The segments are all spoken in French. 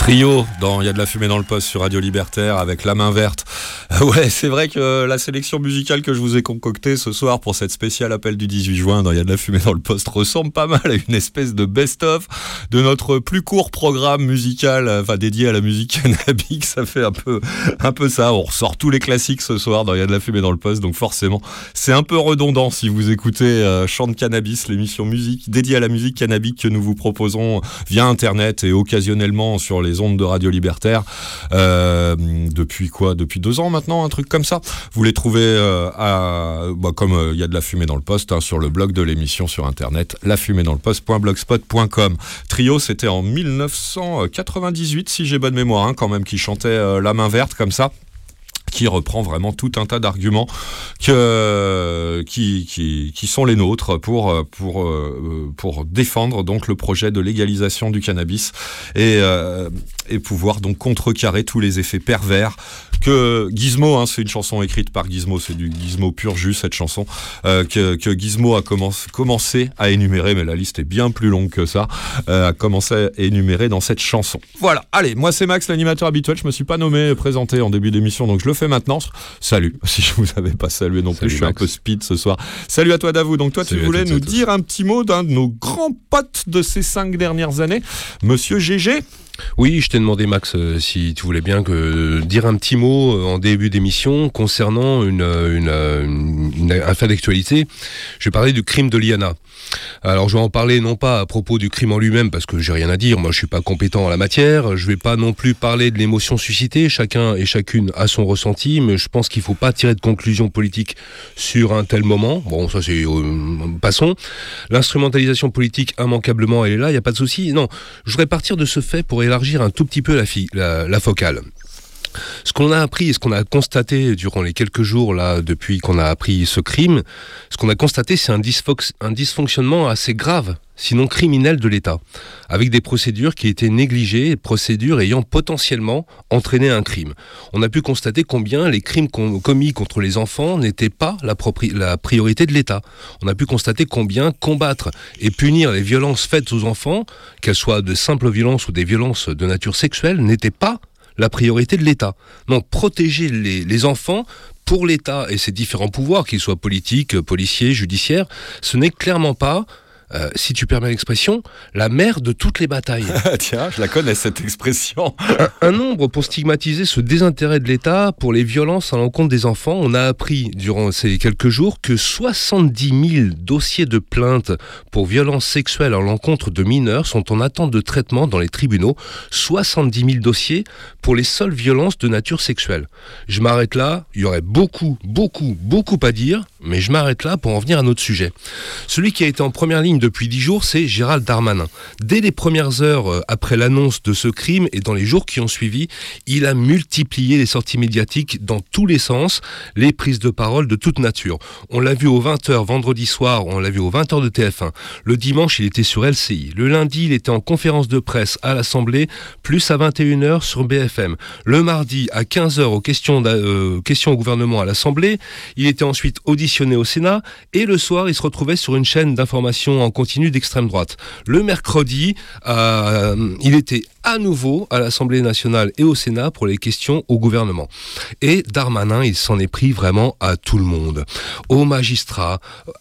Trio dans Il y a de la fumée dans le poste sur Radio Libertaire avec La Main Verte. Ouais, c'est vrai que la sélection musicale que je vous ai concoctée ce soir pour cette spéciale appel du 18 juin dans Il y a de la fumée dans le poste ressemble pas mal à une espèce de best-of de notre plus court programme musical, dédié à la musique cannabique. Ça fait un peu ça. On ressort tous les classiques ce soir dans Il y a de la fumée dans le poste, donc forcément c'est un peu redondant si vous écoutez Chant de Cannabis, l'émission musique dédiée à la musique cannabique que nous vous proposons via internet et occasionnellement sur les ondes de Radio Libertaire depuis 2 ans maintenant, un truc comme ça. Vous les trouvez comme il y a de la fumée dans le poste sur le blog de l'émission sur internet lafumédansleposte.blogspot.com. Trio, c'était en 1998 si j'ai bonne mémoire quand même, qui chantait La Main Verte comme ça, qui reprend vraiment tout un tas d'arguments qui sont les nôtres pour défendre donc le projet de légalisation du cannabis et pouvoir donc contrecarrer tous les effets pervers que Gizmo, c'est une chanson écrite par Gizmo, c'est du Gizmo pur jus cette chanson, que Gizmo a commencé à énumérer, mais la liste est bien plus longue que ça, a commencé à énumérer dans cette chanson. Voilà, allez, moi c'est Max, l'animateur habituel, je me suis pas présenté en début d'émission, donc je le fais maintenant. Salut, si je vous avais pas salué non plus, je suis un peu speed ce soir. Salut à toi Davou, donc toi tu voulais nous dire un petit mot d'un de nos grands potes de ces 5 dernières années, Monsieur GG. Oui, je t'ai demandé Max si tu voulais bien dire un petit mot en début d'émission concernant un fait d'actualité. Je vais parler du crime de Liana. Alors je vais en parler non pas à propos du crime en lui-même parce que j'ai rien à dire, moi je suis pas compétent en la matière, je vais pas non plus parler de l'émotion suscitée, chacun et chacune a son ressenti, mais je pense qu'il faut pas tirer de conclusion politique sur un tel moment. Bon, ça c'est passons. L'instrumentalisation politique immanquablement elle est là, il y a pas de souci. Non, je voudrais partir de ce fait pour élargir un tout petit peu la focale. Ce qu'on a appris et ce qu'on a constaté durant les quelques jours là depuis qu'on a appris ce crime, ce qu'on a constaté c'est un dysfonctionnement assez grave, sinon criminel de l'État, avec des procédures qui étaient négligées, procédures ayant potentiellement entraîné un crime. On a pu constater combien les crimes commis contre les enfants n'étaient pas la priorité de l'État. On a pu constater combien combattre et punir les violences faites aux enfants, qu'elles soient de simples violences ou des violences de nature sexuelle, n'était pas la priorité de l'État. Non, protéger les enfants pour l'État et ses différents pouvoirs, qu'ils soient politiques, policiers, judiciaires, ce n'est clairement pas, si tu permets l'expression, la mère de toutes les batailles. Tiens, je la connais cette expression. Un nombre pour stigmatiser ce désintérêt de l'État pour les violences à l'encontre des enfants. On a appris durant ces quelques jours que 70 000 dossiers de plainte pour violences sexuelles à l'encontre de mineurs sont en attente de traitement dans les tribunaux. 70 000 dossiers pour les seules violences de nature sexuelle. Je m'arrête là, il y aurait beaucoup à dire, mais je m'arrête là pour en venir à notre sujet. Celui qui a été en première ligne depuis 10 jours, c'est Gérald Darmanin. Dès les premières heures après l'annonce de ce crime et dans les jours qui ont suivi, il a multiplié les sorties médiatiques dans tous les sens, les prises de parole de toute nature. On l'a vu aux 20h vendredi soir, on l'a vu aux 20h de TF1. Le dimanche, il était sur LCI. Le lundi, il était en conférence de presse à l'Assemblée, plus à 21h sur BFM. Le mardi, à 15h, aux questions au gouvernement à l'Assemblée. Il était ensuite auditionné au Sénat et le soir, il se retrouvait sur une chaîne d'information en continu d'extrême droite. Le mercredi, il était à nouveau à l'Assemblée nationale et au Sénat pour les questions au gouvernement. Et Darmanin, il s'en est pris vraiment à tout le monde. Aux magistrats,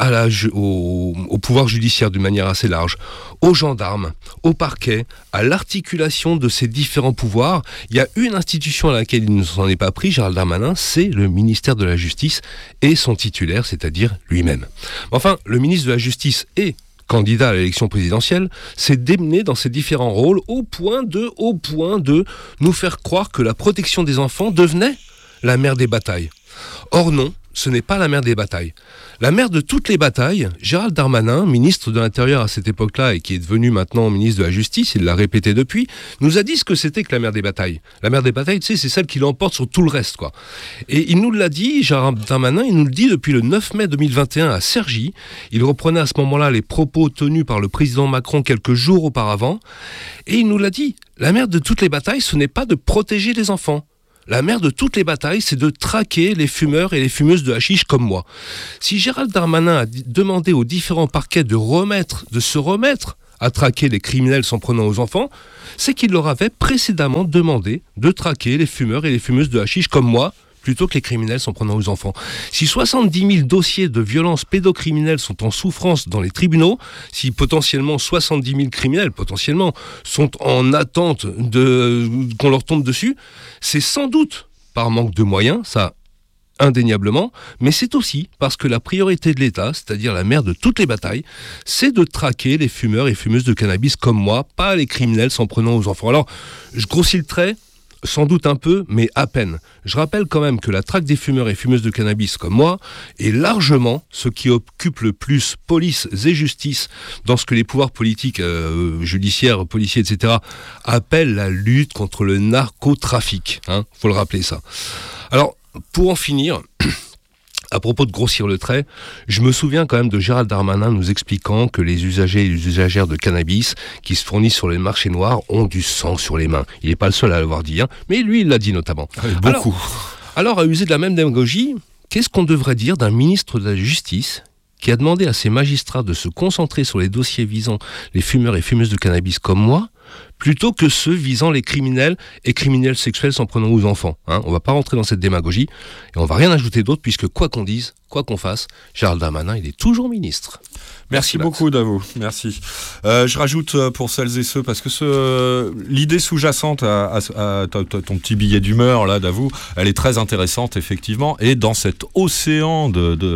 au pouvoir judiciaire d'une manière assez large, aux gendarmes, au parquet, à l'articulation de ces différents pouvoirs. Il y a une institution à laquelle il ne s'en est pas pris, Gérald Darmanin, c'est le ministère de la Justice et son titulaire, c'est-à-dire lui-même. Enfin, le ministre de la Justice est candidat à l'élection présidentielle, s'est démené dans ses différents rôles au point de nous faire croire que la protection des enfants devenait la mère des batailles. Or non, ce n'est pas la mère des batailles. La mère de toutes les batailles, Gérald Darmanin, ministre de l'Intérieur à cette époque-là et qui est devenu maintenant ministre de la Justice, il l'a répété depuis, nous a dit ce que c'était que la mère des batailles. La mère des batailles, tu sais, c'est celle qui l'emporte sur tout le reste, quoi. Et il nous l'a dit, Gérald Darmanin, il nous le dit depuis le 9 mai 2021 à Cergy. Il reprenait à ce moment-là les propos tenus par le président Macron quelques jours auparavant. Et il nous l'a dit, la mère de toutes les batailles, ce n'est pas de protéger les enfants. La mère de toutes les batailles, c'est de traquer les fumeurs et les fumeuses de hashish comme moi. Si Gérald Darmanin a demandé aux différents parquets de se remettre à traquer les criminels s'en prenant aux enfants, c'est qu'il leur avait précédemment demandé de traquer les fumeurs et les fumeuses de hashish comme moi, plutôt que les criminels s'en prenant aux enfants. Si 70 000 dossiers de violences pédocriminelles sont en souffrance dans les tribunaux, si potentiellement 70 000 criminels, potentiellement, sont en attente qu'on leur tombe dessus, c'est sans doute par manque de moyens, ça indéniablement, mais c'est aussi parce que la priorité de l'État, c'est-à-dire la mère de toutes les batailles, c'est de traquer les fumeurs et fumeuses de cannabis comme moi, pas les criminels s'en prenant aux enfants. Alors, je grossis le trait, sans doute un peu, mais à peine. Je rappelle quand même que la traque des fumeurs et fumeuses de cannabis comme moi est largement ce qui occupe le plus police et justice dans ce que les pouvoirs politiques, judiciaires, policiers, etc. appellent la lutte contre le narcotrafic. Faut le rappeler ça. Alors, pour en finir, à propos de grossir le trait, je me souviens quand même de Gérald Darmanin nous expliquant que les usagers et les usagères de cannabis qui se fournissent sur les marchés noirs ont du sang sur les mains. Il n'est pas le seul à l'avoir dit, mais lui il l'a dit notamment. Beaucoup. Alors, à user de la même démagogie, qu'est-ce qu'on devrait dire d'un ministre de la Justice qui a demandé à ses magistrats de se concentrer sur les dossiers visant les fumeurs et fumeuses de cannabis comme moi, plutôt que ceux visant les criminels et criminels sexuels s'en prenant aux enfants. On va pas rentrer dans cette démagogie et on va rien ajouter d'autre puisque quoi qu'on dise, quoi qu'on fasse, Gérald Darmanin, il est toujours ministre. Merci beaucoup, Davo. Merci. Je rajoute pour celles et ceux, parce que l'idée sous-jacente à ton petit billet d'humeur, là, Davo, elle est très intéressante, effectivement. Et dans cet océan de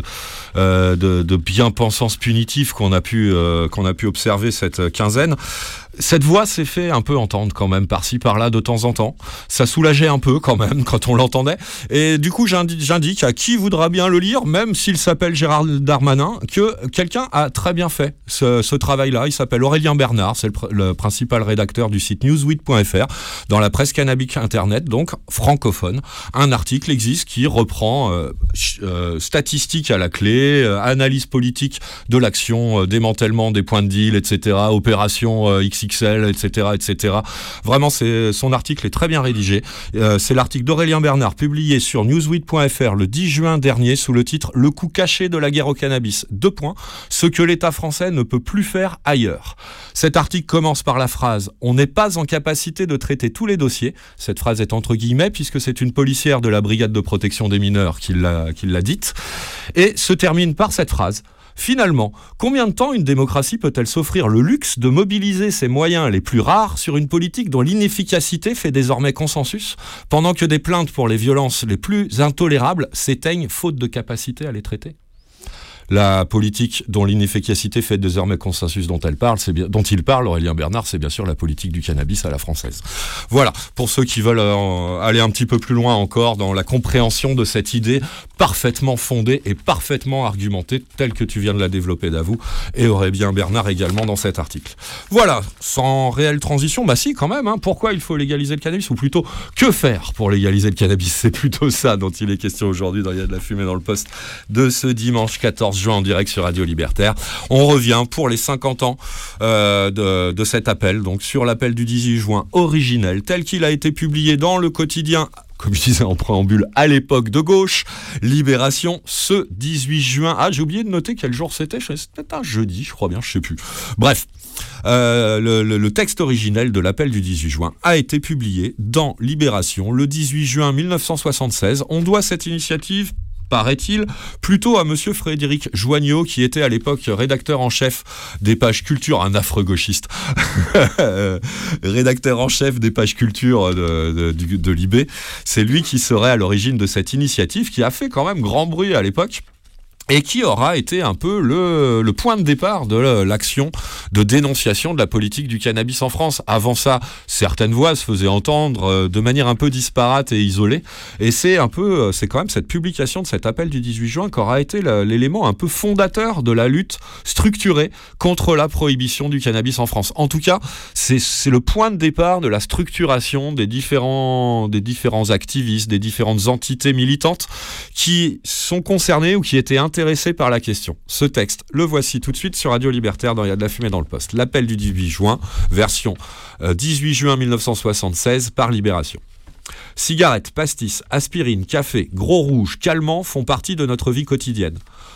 bien-pensance punitif qu'on a pu observer cette quinzaine, cette voix s'est fait un peu entendre quand même par-ci par-là de temps en temps. Ça soulageait un peu quand même quand on l'entendait. Et du coup, j'indique à qui voudra bien le lire, même s'il s'appelle Gérald Darmanin, que quelqu'un a très bien fait ce travail-là. Il s'appelle Aurélien Bernard, c'est le principal rédacteur du site newsweek.fr, dans la presse cannabique internet, donc francophone. Un article existe qui reprend statistiques à la clé, analyse politique de l'action, démantèlement des points de deal, etc., opération XXL, etc., etc. Vraiment, son article est très bien rédigé. C'est l'article d'Aurélien Bernard, publié sur newsweek.fr le 10 juin dernier, sous le titre « Le coup caché de la guerre au cannabis ». 2 points. Ce que l'État français ne peut plus faire ailleurs. Cet article commence par la phrase « On n'est pas en capacité de traiter tous les dossiers ». Cette phrase est entre guillemets, puisque c'est une policière de la brigade de protection des mineurs qui l'a dite. Et se termine par cette phrase « Finalement, combien de temps une démocratie peut-elle s'offrir le luxe de mobiliser ses moyens les plus rares sur une politique dont l'inefficacité fait désormais consensus, pendant que des plaintes pour les violences les plus intolérables s'éteignent faute de capacité à les traiter ? La politique dont l'inefficacité fait désormais consensus dont il parle, Aurélien Bernard, c'est bien sûr la politique du cannabis à la française. Voilà, pour ceux qui veulent aller un petit peu plus loin encore dans la compréhension de cette idée parfaitement fondée et parfaitement argumentée, telle que tu viens de la développer, Davou, et Aurélien Bernard également dans cet article. Voilà, sans réelle transition, bah si quand même, pourquoi il faut légaliser le cannabis, ou plutôt, que faire pour légaliser le cannabis ? C'est plutôt ça dont il est question aujourd'hui dans Il y a de la fumée dans le poste de ce dimanche 14 juin en direct sur Radio Libertaire. On revient pour les 50 ans de cet appel, donc sur l'appel du 18 juin originel, tel qu'il a été publié dans le quotidien, comme je disais en préambule, à l'époque de gauche, Libération, ce 18 juin. Ah, j'ai oublié de noter quel jour c'était, c'est peut-être un jeudi, je crois bien, je sais plus. Bref, le texte originel de l'appel du 18 juin a été publié dans Libération le 18 juin 1976. On doit cette initiative, paraît-il, plutôt à monsieur Frédéric Joignot, qui était à l'époque rédacteur en chef des pages culture, un affreux gauchiste, rédacteur en chef des pages culture de Libé. C'est lui qui serait à l'origine de cette initiative, qui a fait quand même grand bruit à l'époque, et qui aura été un peu le point de départ de l'action de dénonciation de la politique du cannabis en France. Avant ça, certaines voix se faisaient entendre de manière un peu disparate et isolée, et c'est quand même cette publication de cet appel du 18 juin qui aura été l'élément un peu fondateur de la lutte structurée contre la prohibition du cannabis en France. En tout cas, c'est le point de départ de la structuration des différents activistes, des différentes entités militantes qui sont concernées ou qui étaient intéressés par la question. Ce texte, le voici tout de suite sur Radio Libertaire dans Il y a de la fumée dans le poste. L'appel du 18 juin, version 18 juin 1976 par Libération. Cigarettes, pastis, aspirine, café, gros rouge, calmants font partie de notre vie quotidienne.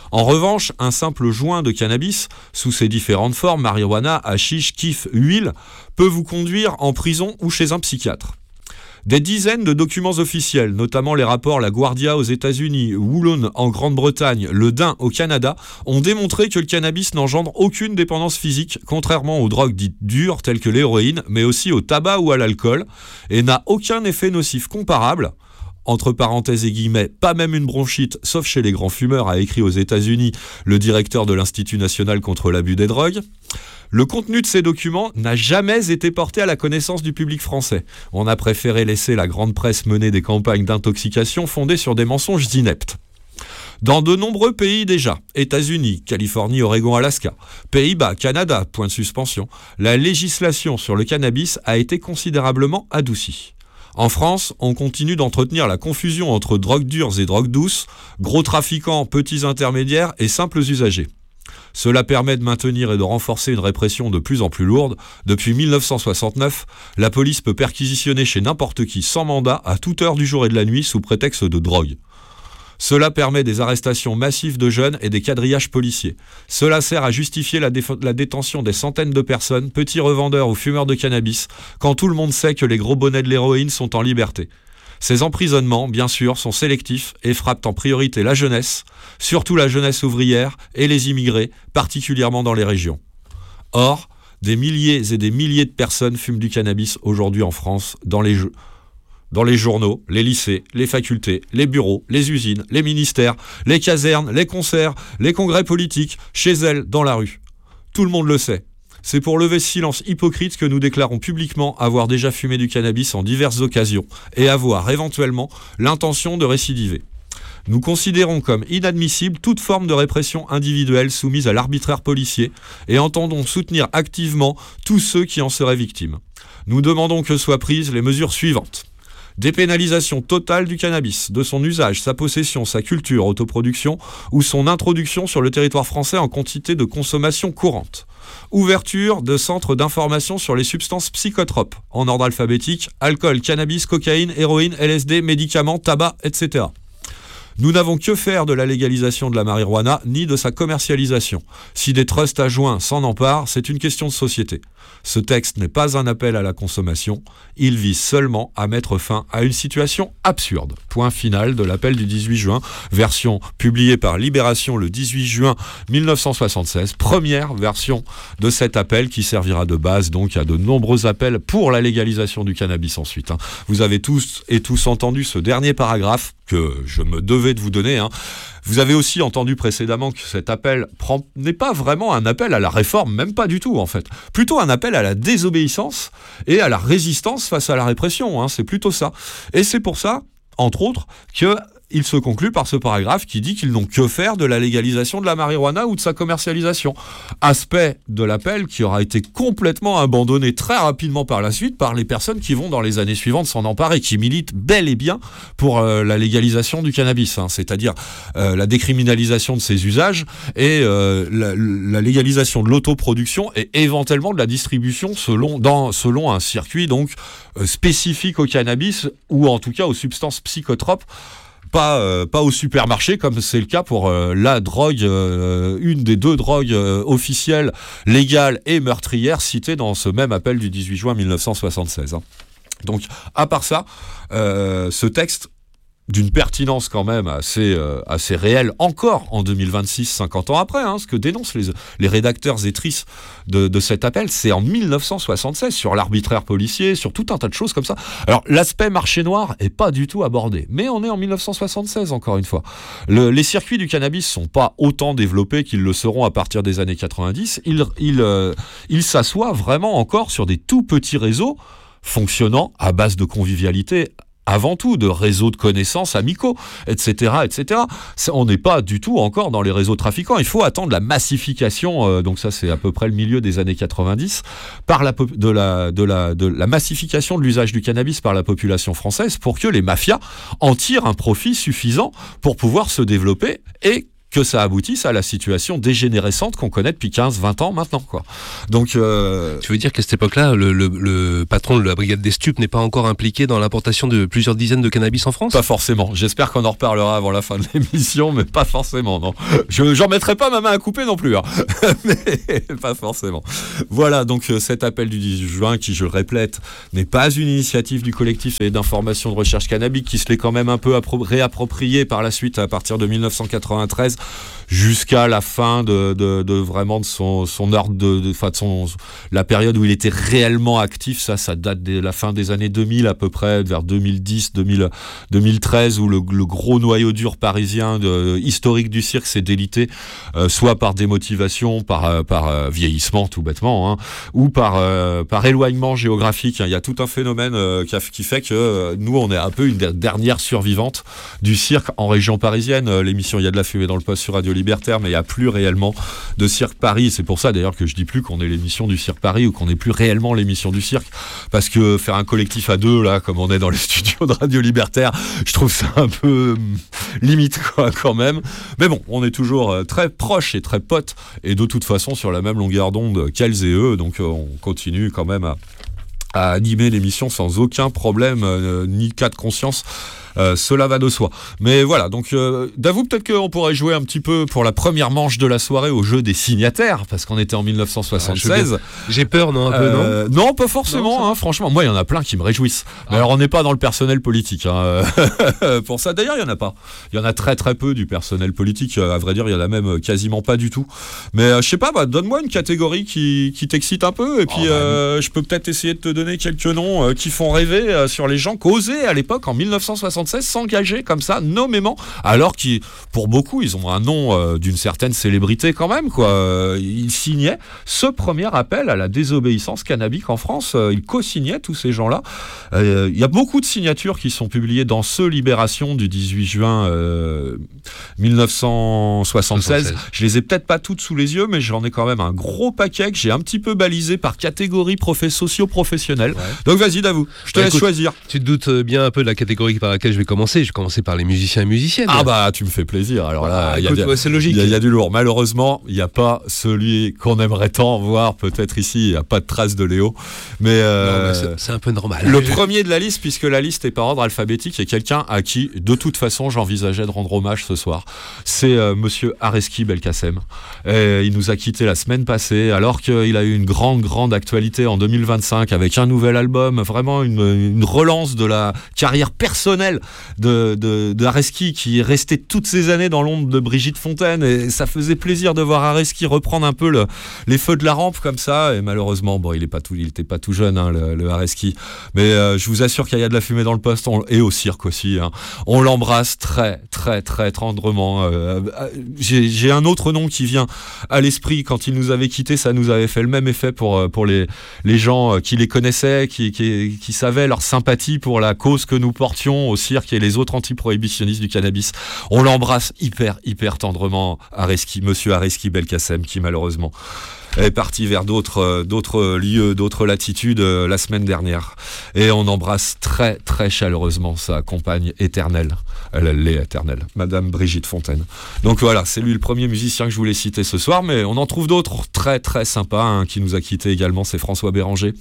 En revanche, un simple joint de cannabis, sous ses différentes formes, marijuana, hashish, kiff, huile, peut vous conduire en prison ou chez un psychiatre. Des dizaines de documents officiels, notamment les rapports La Guardia aux États-Unis, Woolon en Grande-Bretagne, Le Dain au Canada, ont démontré que le cannabis n'engendre aucune dépendance physique, contrairement aux drogues dites dures telles que l'héroïne, mais aussi au tabac ou à l'alcool, et n'a aucun effet nocif comparable. Entre parenthèses et guillemets, pas même une bronchite, sauf chez les grands fumeurs, a écrit aux États-Unis le directeur de l'Institut national contre l'abus des drogues. Le contenu de ces documents n'a jamais été porté à la connaissance du public français. On a préféré laisser la grande presse mener des campagnes d'intoxication fondées sur des mensonges ineptes. Dans de nombreux pays déjà, États-Unis, Californie, Oregon, Alaska, Pays-Bas, Canada, point de suspension, la législation sur le cannabis a été considérablement adoucie. En France, on continue d'entretenir la confusion entre drogues dures et drogues douces, gros trafiquants, petits intermédiaires et simples usagers. Cela permet de maintenir et de renforcer une répression de plus en plus lourde. Depuis 1969, la police peut perquisitionner chez n'importe qui sans mandat à toute heure du jour et de la nuit sous prétexte de drogue. Cela permet des arrestations massives de jeunes et des quadrillages policiers. Cela sert à justifier la détention des centaines de personnes, petits revendeurs ou fumeurs de cannabis, quand tout le monde sait que les gros bonnets de l'héroïne sont en liberté. Ces emprisonnements, bien sûr, sont sélectifs et frappent en priorité la jeunesse, surtout la jeunesse ouvrière et les immigrés, particulièrement dans les régions. Or, des milliers et des milliers de personnes fument du cannabis aujourd'hui en France, dans les journaux, les lycées, les facultés, les bureaux, les usines, les ministères, les casernes, les concerts, les congrès politiques, chez elles, dans la rue. Tout le monde le sait. C'est pour lever ce silence hypocrite que nous déclarons publiquement avoir déjà fumé du cannabis en diverses occasions et avoir éventuellement l'intention de récidiver. Nous considérons comme inadmissible toute forme de répression individuelle soumise à l'arbitraire policier et entendons soutenir activement tous ceux qui en seraient victimes. Nous demandons que soient prises les mesures suivantes. Dépénalisation totale du cannabis, de son usage, sa possession, sa culture, autoproduction ou son introduction sur le territoire français en quantité de consommation courante. Ouverture de centres d'information sur les substances psychotropes, en ordre alphabétique, alcool, cannabis, cocaïne, héroïne, LSD, médicaments, tabac, etc. Nous n'avons que faire de la légalisation de la marijuana ni de sa commercialisation. Si des trusts à joint s'en emparent, c'est une question de société. Ce texte n'est pas un appel à la consommation, il vise seulement à mettre fin à une situation absurde. Point final de l'appel du 18 juin, version publiée par Libération le 18 juin 1976, première version de cet appel qui servira de base donc à de nombreux appels pour la légalisation du cannabis ensuite. Vous avez tous entendu ce dernier paragraphe que je me devais de vous donner. Vous avez aussi entendu précédemment que cet appel n'est pas vraiment un appel à la réforme, même pas du tout en fait. Plutôt un appel à la désobéissance et à la résistance face à la répression, c'est plutôt ça. Et c'est pour ça, entre autres, qu'il se conclut par ce paragraphe qui dit qu'ils n'ont que faire de la légalisation de la marijuana ou de sa commercialisation. Aspect de l'appel qui aura été complètement abandonné très rapidement par la suite par les personnes qui vont dans les années suivantes s'en emparer, qui militent bel et bien pour la légalisation du cannabis, c'est-à-dire la décriminalisation de ses usages et la légalisation de l'autoproduction et éventuellement de la distribution selon un circuit donc spécifique au cannabis ou en tout cas aux substances psychotropes. Pas au supermarché comme c'est le cas pour la drogue, une des deux drogues officielles, légales et meurtrières citées dans ce même appel du 18 juin 1976. Donc à part ça, ce texte d'une pertinence quand même assez réelle encore en 2026, 50 ans après, ce que dénoncent les rédacteurs étrices de cet appel, c'est en 1976 sur l'arbitraire policier, sur tout un tas de choses comme ça. Alors l'aspect marché noir est pas du tout abordé, mais on est en 1976 encore une fois. Les circuits du cannabis sont pas autant développés qu'ils le seront à partir des années 90. Ils s'assoient vraiment encore sur des tout petits réseaux fonctionnant à base de convivialité, avant tout, de réseaux de connaissances amicaux, etc., etc. On n'est pas du tout encore dans les réseaux trafiquants. Il faut attendre la massification, donc ça c'est à peu près le milieu des années 90, de la massification de l'usage du cannabis par la population française pour que les mafias en tirent un profit suffisant pour pouvoir se développer et que ça aboutisse à la situation dégénérescente qu'on connaît depuis 15-20 ans maintenant, quoi. Donc, Tu veux dire qu'à cette époque-là, le patron de la brigade des stupes n'est pas encore impliqué dans l'importation de plusieurs dizaines de cannabis en France ? pas forcément. J'espère qu'on en reparlera avant la fin de l'émission, mais pas forcément, non. J'en mettrai pas ma main à couper non plus, hein. Mais pas forcément. Voilà, donc cet appel du 18 juin, qui, je le répète, n'est pas une initiative du collectif d'information de recherche cannabique, qui se l'est quand même un peu réapproprié par la suite à partir de 1993, jusqu'à la fin de vraiment de son heure la période où il était réellement actif. Ça date de la fin des années 2000 à peu près, vers 2010, 2013, où le gros noyau dur parisien historique du cirque s'est délité, soit par démotivation, par vieillissement tout bêtement, hein, ou par éloignement géographique. Il y a tout un phénomène qui fait que nous, on est un peu une des dernières survivantes du cirque en région parisienne. L'émission Il y a de la fumée dans le poste sur Radio Libertaire, mais il n'y a plus réellement de Cirque Paris. C'est pour ça d'ailleurs que je dis plus qu'on est l'émission du Cirque Paris, ou qu'on n'est plus réellement l'émission du cirque, parce que faire un collectif à deux, là, comme on est dans les studios de Radio Libertaire, je trouve ça un peu limite, quoi, quand même. Mais bon, on est toujours très proches et très potes, et de toute façon sur la même longueur d'onde qu'elles et eux, donc on continue quand même à animer l'émission sans aucun problème, ni cas de conscience. Cela va de soi. Mais voilà, donc d'avoue, peut-être qu'on pourrait jouer un petit peu pour la première manche de la soirée au jeu des signataires, parce qu'on était en 1976. J'ai peur, non, un peu, non ? Non, pas forcément, non, hein, franchement. Moi, il y en a plein qui me réjouissent. Mais alors, on n'est pas dans le personnel politique, hein, pour ça. D'ailleurs, il y en a pas. Il y en a très très peu du personnel politique. À vrai dire, il y en a même quasiment pas du tout. Mais je sais pas, donne-moi une catégorie qui t'excite un peu, et puis je peux peut-être essayer de te donner quelques noms qui font rêver sur les gens qu'osaient à l'époque, en 1976, s'engager comme ça, nommément, alors qu'ils, pour beaucoup, ils ont un nom d'une certaine célébrité quand même, quoi. Ils signaient ce premier appel à la désobéissance cannabique en France. Ils co-signaient, tous ces gens-là. Il y a beaucoup de signatures qui sont publiées dans ce Libération du 18 juin 1976. Je les ai peut-être pas toutes sous les yeux, mais j'en ai quand même un gros paquet que j'ai un petit peu balisé par catégorie socio-professionnelle. Ouais. Donc vas-y, Davou, je te laisse choisir. Tu te doutes bien un peu de la catégorie par laquelle je vais commencer. Je vais commencer par les musiciens et musiciennes. Ah bah, tu me fais plaisir. Alors là, c'est logique. Il y a du lourd. Malheureusement, il n'y a pas celui qu'on aimerait tant voir, peut-être ici. Il n'y a pas de trace de Léo. Mais, c'est un peu normal. Le premier de la liste, puisque la liste est par ordre alphabétique, est quelqu'un à qui, de toute façon, j'envisageais de rendre hommage ce soir. C'est monsieur Areski Belkacem. Il nous a quittés la semaine passée, alors qu'il a eu une grande actualité en 2025, avec un nouvel album, vraiment une relance de la carrière personnelle de Areski, qui est resté toutes ces années dans l'ombre de Brigitte Fontaine, et ça faisait plaisir de voir Areski reprendre un peu les feux de la rampe comme ça. Et malheureusement, bon, il était pas tout jeune, hein, le Areski, mais je vous assure qu'il y a de la fumée dans le poste, et au cirque aussi, hein. On l'embrasse très très très tendrement. J'ai un autre nom qui vient à l'esprit. Quand il nous avait quittés, ça nous avait fait le même effet pour les gens qui les connaissaient, qui savaient leur sympathie pour la cause que nous portions au cirque et les autres anti-prohibitionnistes du cannabis. On l'embrasse hyper tendrement, monsieur Areski Belkacem, qui malheureusement est parti vers d'autres lieux, d'autres latitudes la semaine dernière. Et on embrasse très très chaleureusement sa compagne éternelle, elle l'est éternelle, Madame Brigitte Fontaine. Donc voilà, c'est lui le premier musicien que je voulais citer ce soir, mais on en trouve d'autres très très sympas, hein, qui nous a quittés également, c'est François Béranger.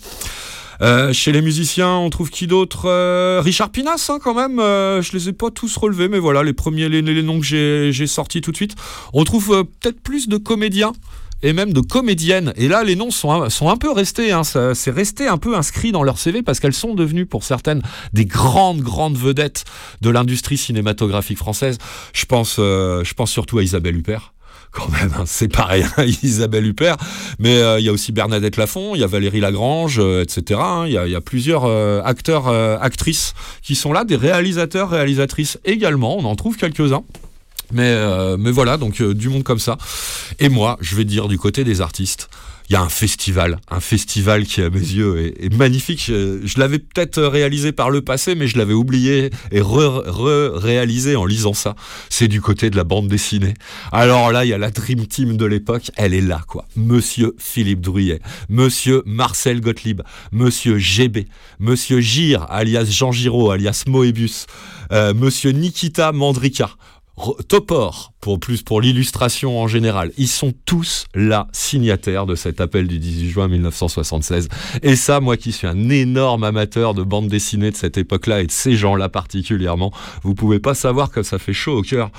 Chez les musiciens, on trouve qui d'autre ? Richard Pinas, hein, quand même. Je les ai pas tous relevés, mais voilà, les premiers, les noms que j'ai sortis tout de suite. On trouve peut-être plus de comédiens et même de comédiennes. Et là, les noms sont un peu restés, hein, c'est resté un peu inscrit dans leur CV, parce qu'elles sont devenues, pour certaines, des grandes vedettes de l'industrie cinématographique française. Je pense surtout à Isabelle Huppert. Quand même, hein, c'est pas rien, Isabelle Huppert, mais il y a aussi Bernadette Lafont, il y a Valérie Lagrange, etc. Hein, il y a plusieurs acteurs, actrices qui sont là, des réalisateurs, réalisatrices également, on en trouve quelques-uns. Mais voilà, donc du monde comme ça. Et moi, je vais dire du côté des artistes, il y a un festival qui à mes yeux est magnifique. Je l'avais peut-être réalisé par le passé, mais je l'avais oublié et réalisé en lisant ça. C'est du côté de la bande dessinée. Alors là, il y a la Dream Team de l'époque, elle est là, quoi. Monsieur Philippe Drouillet, Monsieur Marcel Gottlieb, Monsieur GB, Monsieur Gir, alias Jean Giraud, alias Moebius, Monsieur Nikita Mandrika. Topor, pour l'illustration en général. Ils sont tous là, signataires de cet appel du 18 juin 1976. Et ça, moi qui suis un énorme amateur de bande dessinée de cette époque-là et de ces gens-là particulièrement, vous pouvez pas savoir que ça fait chaud au cœur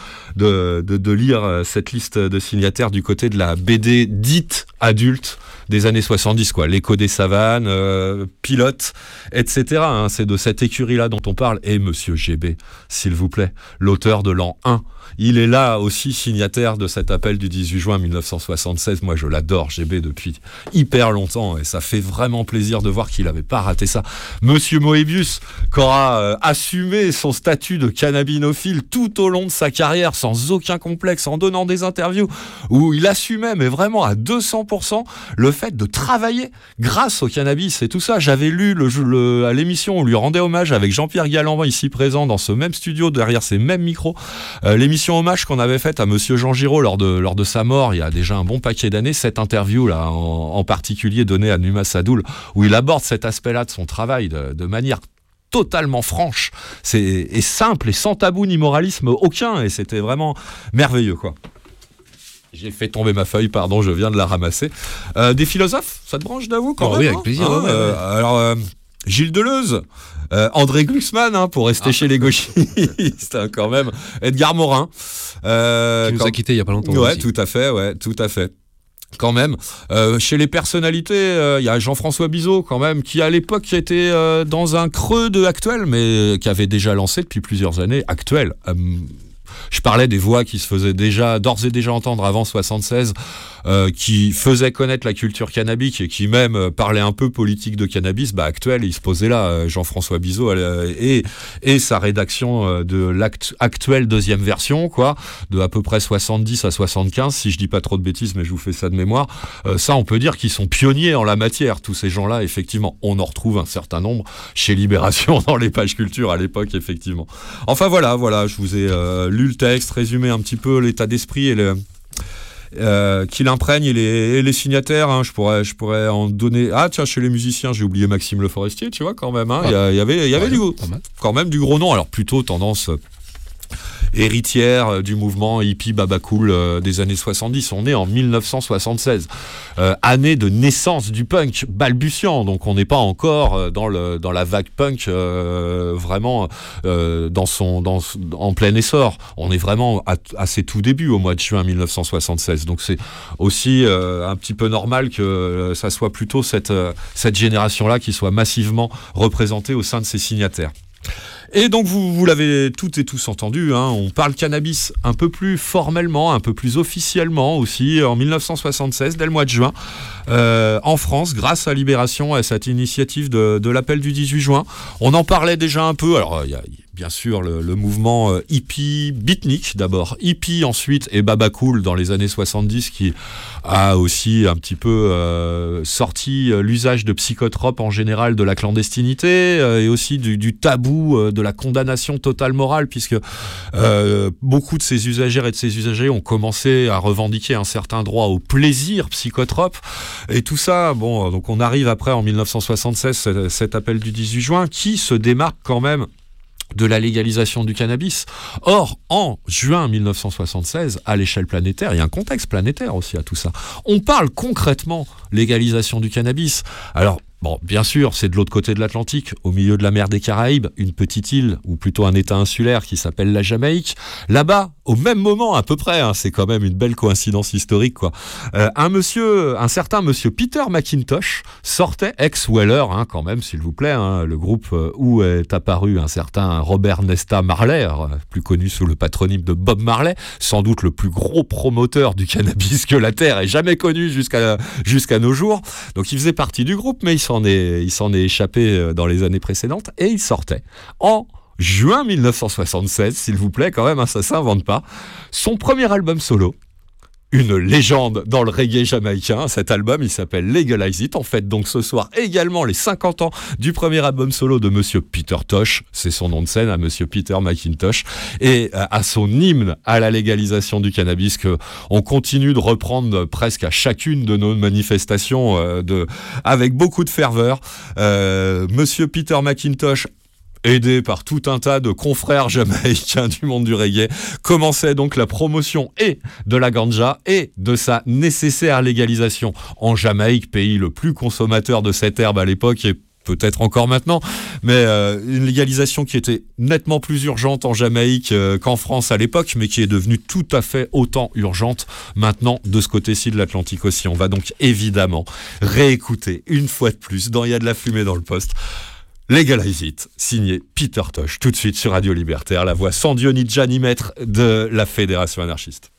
de lire cette liste de signataires du côté de la BD dite adulte des années 70, quoi. L'écho des savanes, Pilote, etc. Hein. C'est de cette écurie-là dont on parle. Et Monsieur GB, s'il vous plaît, l'auteur de l'an 1, il est là aussi signataire de cet appel du 18 juin 1976. Moi, je l'adore, GB, depuis hyper longtemps, et ça fait vraiment plaisir de voir qu'il n'avait pas raté ça. Monsieur Moebius, qui aura assumé son statut de cannabinophile tout au long de sa carrière, sans aucun complexe, en donnant des interviews où il assumait, mais vraiment à 200%, le fait de travailler grâce au cannabis et tout ça. J'avais lu à l'émission, on lui rendait hommage avec Jean-Pierre Galland, ici présent dans ce même studio, derrière ces mêmes micros, l'émission hommage qu'on avait faite à Monsieur Jean Giraud lors de sa mort il y a déjà un bon paquet d'années, cette interview là en particulier donnée à Numa Sadoul, où il aborde cet aspect-là de son travail de manière totalement franche et simple et sans tabou ni moralisme aucun, et c'était vraiment merveilleux, quoi. J'ai fait tomber ma feuille, pardon, je viens de la ramasser. Des philosophes, ça te branche, Davou, quand même, oui, avec plaisir. Ouais. Alors, Gilles Deleuze, André Glucksmann, pour rester chez les gauchistes, quand même. Edgar Morin. Qui nous a quittés il n'y a pas longtemps. Ouais, aussi. tout à fait. Quand même. Chez les personnalités, il y a Jean-François Bizot, quand même, qui à l'époque était dans un creux de Actuel, mais qui avait déjà lancé depuis plusieurs années Actuel. Je parlais des voix qui se faisaient d'ores et déjà entendre avant 76, qui faisaient connaître la culture cannabique et qui même parlaient un peu politique de cannabis. Actuel, il se posait là, Jean-François Bizot et sa rédaction de l'Actuel deuxième version, quoi, de à peu près 70 à 75, si je dis pas trop de bêtises, mais je vous fais ça de mémoire. Ça, on peut dire qu'ils sont pionniers en la matière, tous ces gens-là. Effectivement, on en retrouve un certain nombre chez Libération dans les pages culture à l'époque, effectivement. Enfin voilà, je vous ai lu le texte, résumé un petit peu l'état d'esprit et qui l'imprègne et les signataires, hein. Je pourrais en donner. Ah tiens, chez les musiciens, j'ai oublié Maxime Le Forestier, tu vois, quand même, hein. Il y avait quand même du gros nom, alors plutôt tendance héritière du mouvement hippie babacool des années 70. On est en 1976, année de naissance du punk balbutiant, donc on n'est pas encore dans la vague punk vraiment en plein essor. On est vraiment à ses tout débuts au mois de juin 1976, donc c'est aussi un petit peu normal que ça soit plutôt cette génération-là qui soit massivement représentée au sein de ces signataires. Et donc vous l'avez toutes et tous entendu, hein, on parle cannabis un peu plus formellement, un peu plus officiellement aussi en 1976, dès le mois de juin, en France, grâce à Libération et à cette initiative de l'appel du 18 juin. On en parlait déjà un peu, alors il y a bien sûr le mouvement hippie, beatnik d'abord, hippie ensuite et babacool dans les années 70 qui a aussi un petit peu sorti l'usage de psychotropes en général de la clandestinité et aussi du tabou de la condamnation totale morale, puisque beaucoup de ces usagères et de ces usagers ont commencé à revendiquer un certain droit au plaisir psychotrope et tout ça. Bon, donc on arrive après en 1976 cet appel du 18 juin qui se démarque quand même de la légalisation du cannabis. Or, en juin 1976, à l'échelle planétaire, il y a un contexte planétaire aussi à tout ça. On parle concrètement légalisation du cannabis. Alors, bon, bien sûr, c'est de l'autre côté de l'Atlantique, au milieu de la mer des Caraïbes, une petite île, ou plutôt un état insulaire qui s'appelle la Jamaïque. Là-bas, au même moment à peu près, hein, c'est quand même une belle coïncidence historique, quoi. Un certain monsieur Peter McIntosh sortait, ex-Weller, hein, quand même, s'il vous plaît, hein, le groupe où est apparu un certain Robert Nesta Marley, plus connu sous le patronyme de Bob Marley, sans doute le plus gros promoteur du cannabis que la Terre ait jamais connu jusqu'à nos jours. Donc il faisait partie du groupe, mais il s'en est échappé dans les années précédentes et il sortait en juin 1976, s'il vous plaît, quand même, hein, ça s'invente pas, son premier album solo, une légende dans le reggae jamaïcain. Cet album, il s'appelle Legalize It. On fête donc ce soir également les 50 ans du premier album solo de Monsieur Peter Tosh, c'est son nom de scène, à Monsieur Peter McIntosh, et à son hymne à la légalisation du cannabis que on continue de reprendre presque à chacune de nos manifestations avec beaucoup de ferveur. Monsieur Peter McIntosh aidé par tout un tas de confrères jamaïcains du monde du reggae, commençait donc la promotion et de la ganja et de sa nécessaire légalisation en Jamaïque, pays le plus consommateur de cette herbe à l'époque et peut-être encore maintenant, mais une légalisation qui était nettement plus urgente en Jamaïque qu'en France à l'époque, mais qui est devenue tout à fait autant urgente maintenant de ce côté-ci de l'Atlantique aussi. On va donc évidemment réécouter une fois de plus dans Il y a de la fumée dans le poste, Legalize It, signé Peter Tosh, tout de suite sur Radio Libertaire, la voix sans Dieu ni Déjà ni maître de la Fédération anarchiste.